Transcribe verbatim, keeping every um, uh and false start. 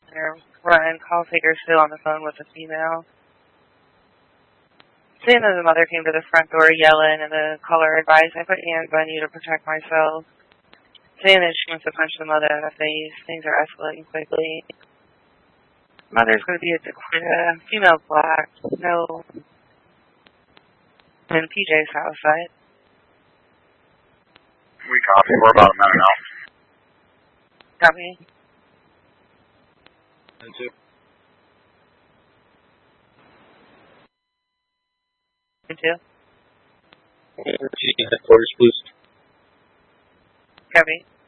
They're running call takers still on the phone with a female. Saying that the mother came to the front door yelling and the caller advised I put hands on you to protect myself. Saying that she wants to punch the mother in the face. Things are escalating quickly. Mother's going to be a Dakota. Female black. No. In P J's house, right? We copy. We're about a minute out. Copy. And two. And two. Headquarters, please. Copy.